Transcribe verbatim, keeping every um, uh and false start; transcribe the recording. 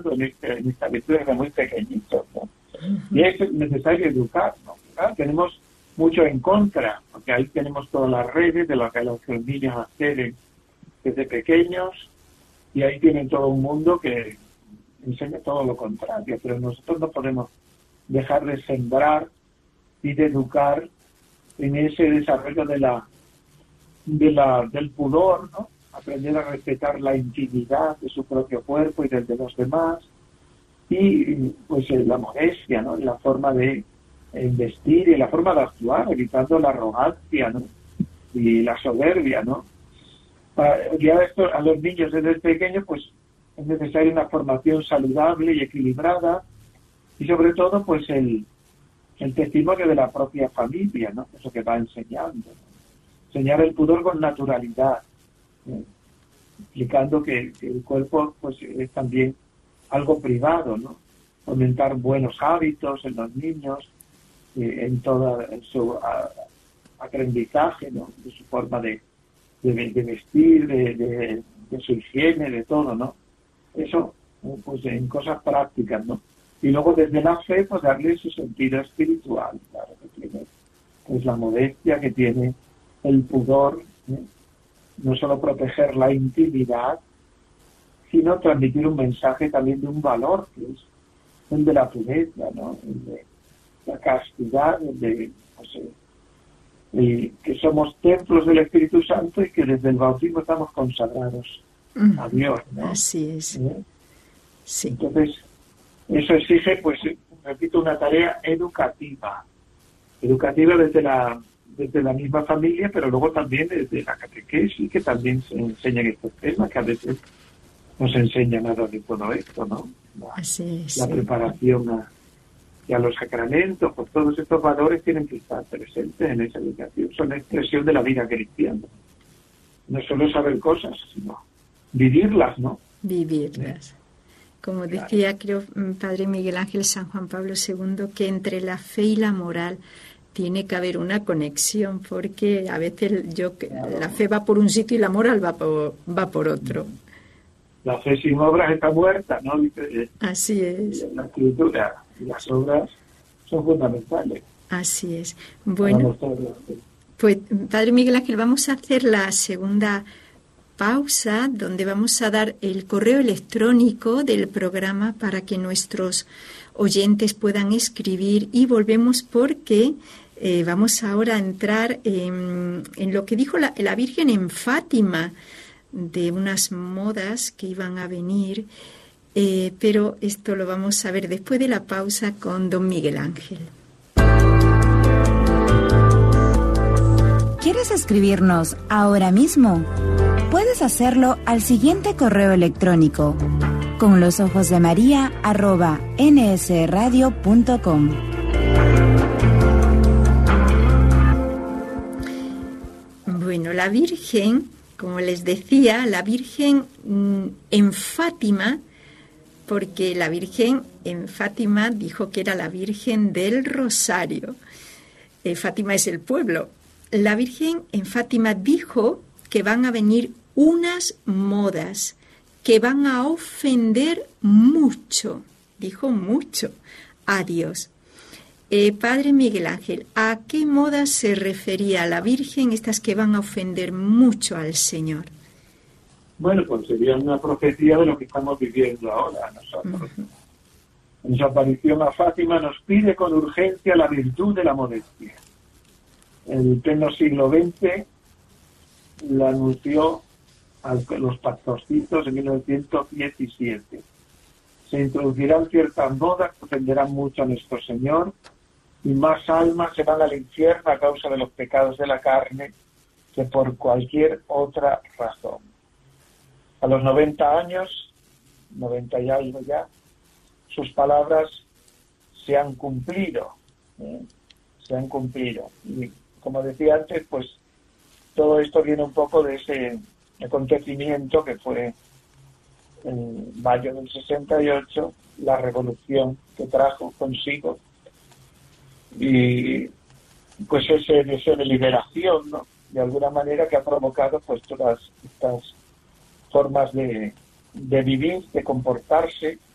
en, este, en esta virtud desde muy pequeñitos, ¿no? Uh-huh. Y es necesario educarnos, ¿verdad? Tenemos mucho en contra, porque ahí tenemos todas las redes de lo que los niños hacen desde pequeños, y ahí tienen todo un mundo que enseña todo lo contrario, pero nosotros no podemos dejar de sembrar y de educar en ese desarrollo de la, de la del pudor, ¿no? Aprender a respetar la intimidad de su propio cuerpo y del de los demás, y pues la modestia, ¿no? La forma de investir y la forma de actuar, evitando la arrogancia, ¿no? Y la soberbia, ¿no? Para guiar esto a los niños desde pequeños, pues es necesaria una formación saludable y equilibrada, y sobre todo pues el, el testimonio de la propia familia, ¿no? Eso que va enseñando, ¿no? Enseñar el pudor con naturalidad, ¿eh? Explicando que, que el cuerpo pues es también algo privado, ¿no? Fomentar buenos hábitos en los niños, eh, en todo en su a, aprendizaje, ¿no? De su forma de, de, de vestir, de, de, de su higiene, de todo, ¿no? Eso, pues en cosas prácticas, ¿no? Y luego desde la fe, pues darle su sentido espiritual, claro, que tiene pues la modestia que tiene el pudor, ¿eh? No solo proteger la intimidad, sino transmitir un mensaje también de un valor, que es el de la pureza, ¿no? El de la castidad, el de, no sé, el que somos templos del Espíritu Santo y que desde el bautismo estamos consagrados a Dios, ¿no? Así es. ¿Eh? Sí. Entonces, eso exige, pues, repito, una tarea educativa, educativa desde la desde la misma familia, pero luego también desde la catequesis, que también se enseñan estos temas, que a veces nos enseñan a dónde todo esto, ¿no? La, Así es, la sí. preparación a, y a los sacramentos, pues todos estos valores tienen que estar presentes en esa educación, son la expresión de la vida cristiana. No solo saber cosas, sino vivirlas, ¿no? Vivirlas. Como decía, creo, Padre Miguel Ángel San Juan Pablo segundo, que entre la fe y la moral tiene que haber una conexión, porque a veces yo la fe va por un sitio y la moral va por, va por otro. La fe sin obras está muerta, ¿no? Así es. La escritura y las obras son fundamentales. Así es. Bueno, pues Padre Miguel Ángel, vamos a hacer la segunda pausa, donde vamos a dar el correo electrónico del programa para que nuestros oyentes puedan escribir, y volvemos porque eh, vamos ahora a entrar en, en lo que dijo la, la Virgen en Fátima, de unas modas que iban a venir, eh, pero esto lo vamos a ver después de la pausa con don Miguel Ángel. ¿Quieres escribirnos ahora mismo? Puedes hacerlo al siguiente correo electrónico: con los ojos de María arroba nsradio punto com. Bueno, la Virgen, como les decía, la Virgen mmm, en Fátima, porque la Virgen en Fátima dijo que era la Virgen del Rosario. Eh, Fátima es el pueblo. La Virgen en Fátima dijo que van a venir unas modas que van a ofender mucho, dijo mucho, a Dios. Eh, Padre Miguel Ángel, ¿a qué modas se refería la Virgen, estas que van a ofender mucho al Señor? Bueno, pues sería una profecía de lo que estamos viviendo ahora nosotros. Uh-huh. En su aparición a Fátima nos pide con urgencia la virtud de la modestia. En el pleno siglo veinte la anunció a los pastorcitos en mil novecientos diecisiete. Se introducirán ciertas modas que ofenderán mucho a nuestro Señor, y más almas se van al infierno a causa de los pecados de la carne que por cualquier otra razón. A los noventa años, noventa y algo ya, sus palabras se han cumplido, ¿eh? se han cumplido. Y como decía antes, pues todo esto viene un poco de ese acontecimiento que fue en mayo del sesenta y ocho, la revolución que trajo consigo, y pues ese deseo de liberación, ¿no? De alguna manera, que ha provocado pues todas estas formas de, de vivir, de comportarse,